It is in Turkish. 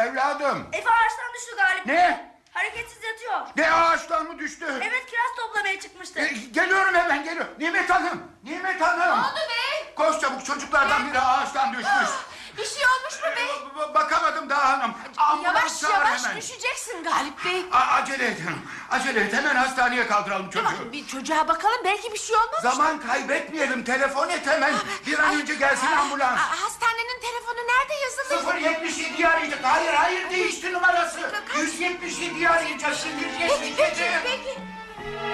evladım? Efe ağaçtan düştü Galip. Ne? Hareketsiz yatıyor. Ne, ağaçtan mı düştü? Evet, kiraz toplamaya çıkmıştı. Geliyorum, hemen geliyorum. Nimet Hanım, Nimet Hanım. Ne oldu bey? Koş çabuk, çocuklardan biri ağaçtan düşmüş. Bir şey olmuş mu bey? Bakamadım daha hanım. Ambulans Yavaş çağır yavaş hemen. düşeceksin Galip bey. Acele et hanım. Acele et, hemen hastaneye kaldıralım çocuğu. Tamam, bir çocuğa bakalım, belki bir şey olmaz. Zaman kaybetmeyelim, telefon et hemen. Bir an önce gelsin ambulans. Hastanenin telefonu nerede yazılı? 077'yi arayacak. Hayır, değişti numarası. 177'yi arayacağız şimdi. Peki.